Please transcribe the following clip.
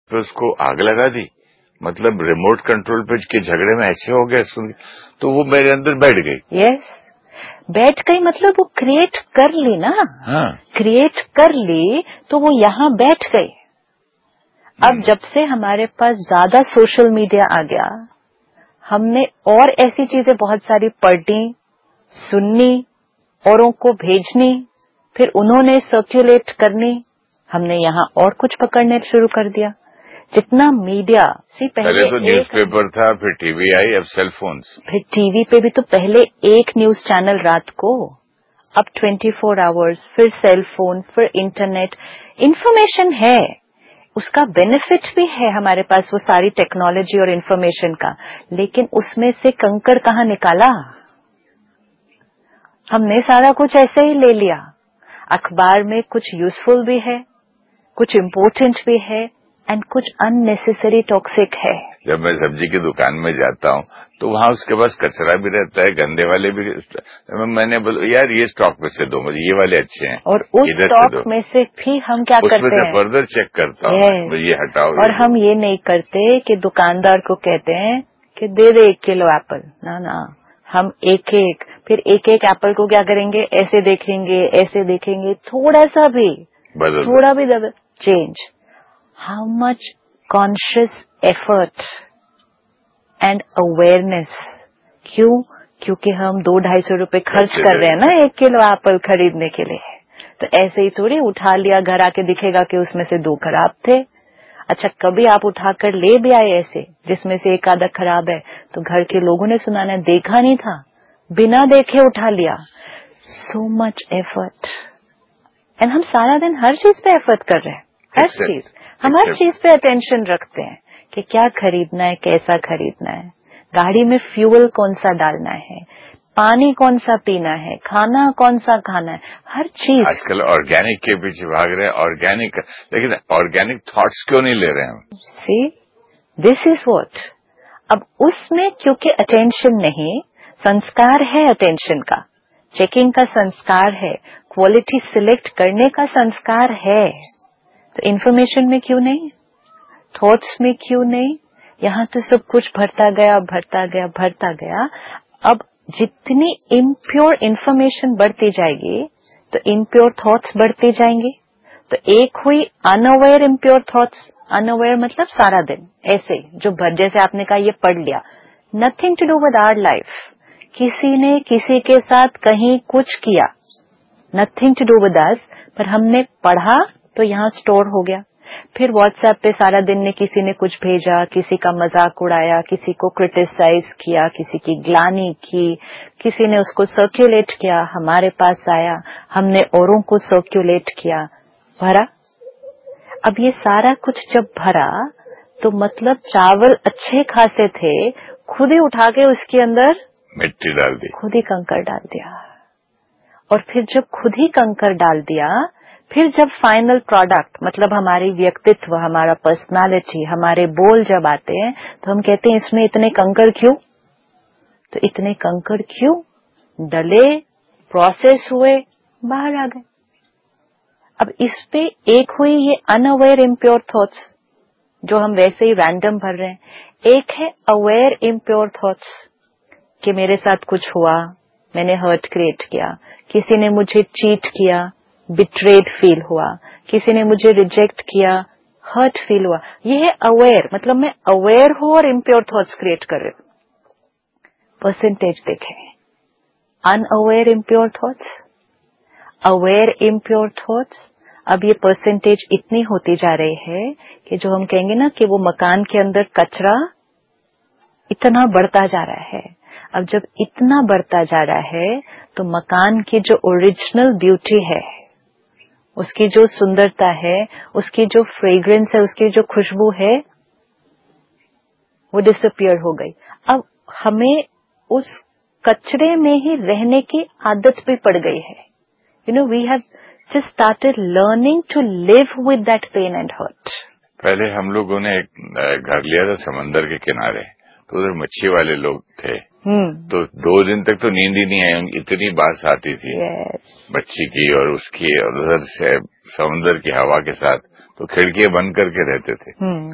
फिर उसको आग लगा दी, मतलब रिमोट कंट्रोल पे के झगड़े में ऐसे हो गए सुन, तो वो मेरे अंदर बैठ गई। यस, बैठ गई मतलब वो क्रिएट कर ली ना। हाँ, क्रिएट कर ली तो वो यहाँ बैठ गई। अब जब से हमारे पास ज्यादा सोशल मीडिया आ गया, हमने और ऐसी चीजें बहुत सारी पढ़नी, सुननी, औरों को भेजनी, फिर उन्होंने सर्कुलेट करनी, हमने यहाँ और कुछ पकड़ने शुरू कर दिया। जितना मीडिया पहले तो न्यूज़पेपर था, फिर टीवी आई, अब सेल फोन्स, फिर टीवी पे भी तो पहले एक न्यूज चैनल रात को, अब 24 आवर्स, फिर सेल फोन, फिर इंटरनेट। इंफॉर्मेशन है, उसका बेनिफिट भी है हमारे पास वो सारी टेक्नोलॉजी और इंफॉर्मेशन का, लेकिन उसमें से कंकर कहाँ निकाला? हमने सारा कुछ ऐसे ही ले लिया। अखबार में कुछ यूजफुल भी है, कुछ इम्पोर्टेंट भी है, एंड कुछ अननेसेसरी टॉक्सिक है। जब मैं सब्जी की दुकान में जाता हूँ तो वहाँ उसके पास कचरा भी रहता है, गंदे वाले भी। मैंने बोला यार ये स्टॉक में से दो, मुझे ये वाले अच्छे हैं, और उस स्टॉक में से भी हम क्या करते हैं, फर्दर चेक करता हूँ, ये हटाओ। और हम ये नहीं करते कि दुकानदार को कहते हैं कि दे दे 1 किलो एप्पल, ना ना, हम एक एक, फिर एक एक एप्पल को क्या करेंगे, ऐसे देखेंगे, थोड़ा सा भी change. How much conscious effort and awareness. क्यों? क्योंकि हम 200-250 रुपए खर्च कर रहे हैं ना 1 किलो एप्पल खरीदने के लिए। तो ऐसे ही थोड़ी उठा लिया, घर आके दिखेगा कि उसमें से 2 खराब थे। अच्छा, कभी आप उठाकर ले भी आए ऐसे जिसमें से एक आधा खराब है, तो घर के लोगों ने सुनाना, देखा नहीं था, बिना देखे उठा लिया। So much effort. एंड हम सारा दिन हर चीज पे एफर्ट कर रहे हैं, हर चीज, हम हर चीज पे अटेंशन रखते हैं कि क्या खरीदना है, कैसा खरीदना है, गाड़ी में फ्यूल कौन सा डालना है, पानी कौन सा पीना है, खाना कौन सा खाना है, हर चीज। आजकल ऑर्गेनिक के पीछे भाग रहे हैं, ऑर्गेनिक, लेकिन ऑर्गेनिक थॉट्स क्यों नहीं ले रहे हैं? सी, दिस इज व्हाट। अब उसमें क्योंकि अटेंशन नहीं, संस्कार है अटेंशन का, चेकिंग का संस्कार है, क्वालिटी सिलेक्ट करने का संस्कार है, तो इन्फॉर्मेशन में क्यों नहीं, थॉट्स में क्यों नहीं? यहाँ तो सब कुछ भरता गया। अब जितनी इम्प्योर इन्फॉर्मेशन बढ़ती जाएगी तो इम्प्योर थॉट्स बढ़ते जाएंगे। तो एक हुई अनअवेयर इम्प्योर थॉट्स, अनअवेयर मतलब सारा दिन ऐसे जो जैसे आपने कहा ये पढ़ लिया, nothing to do with our life, किसी ने किसी के साथ कहीं कुछ किया, nothing to do with us, पर हमने पढ़ा तो यहाँ स्टोर हो गया। फिर व्हाट्सएप पे सारा दिन ने किसी ने कुछ भेजा, किसी का मजाक उड़ाया, किसी को क्रिटिसाइज किया, किसी की ग्लानि की, किसी ने उसको सर्कुलेट किया, हमारे पास आया, हमने औरों को सर्कुलेट किया, भरा। अब ये सारा कुछ जब भरा तो मतलब चावल अच्छे खासे थे, खुद ही उठा के उसके अंदर मिट्टी डाल दी, खुद ही कंकर डाल दिया। और फिर जब खुद ही कंकर डाल दिया, फिर जब फाइनल प्रोडक्ट मतलब हमारी व्यक्तित्व, हमारा पर्सनालिटी, हमारे बोल जब आते हैं तो हम कहते हैं इसमें इतने कंकर क्यों? तो इतने कंकर क्यों डले, प्रोसेस हुए, बाहर आ गए। अब इस पे एक हुई ये अनअवेयर इम्प्योर थॉट्स जो हम वैसे ही रैंडम भर रहे हैं, एक है अवेयर इम्प्योर थॉट्स कि मेरे साथ कुछ हुआ, मैंने हर्ट क्रिएट किया, किसी ने मुझे चीट किया, बिट्रेड फील हुआ, किसी ने मुझे रिजेक्ट किया, हर्ट फील हुआ। ये है अवेयर, मतलब मैं अवेयर हूं और इम्प्योर थॉट्स क्रिएट कर रही हूं। परसेंटेज देखें, unaware impure thoughts, aware impure thoughts. अब ये परसेंटेज इतनी होती जा रही है कि जो हम कहेंगे ना कि वो मकान के अंदर कचरा इतना बढ़ता जा रहा है। अब जब इतना बढ़ता जा रहा है तो मकान की जो ओरिजिनल ब्यूटी है, उसकी जो सुंदरता है, उसकी जो फ्रेग्रेंस है, उसकी जो खुशबू है, वो डिसअपियर हो गई। अब हमें उस कचरे में ही रहने की आदत भी पड़ गई है। You know, we have just started learning to live with that pain and hurt. पहले हम लोगों ने एक घर लिया था समंदर के किनारे, तो उधर मच्छी वाले लोग थे। तो 2 दिन तक तो नींद ही नहीं आई, इतनी बात आती थी मच्छी की और उसकी, और उधर से समुद्र की हवा के साथ, तो खिड़कियां बंद करके रहते थे।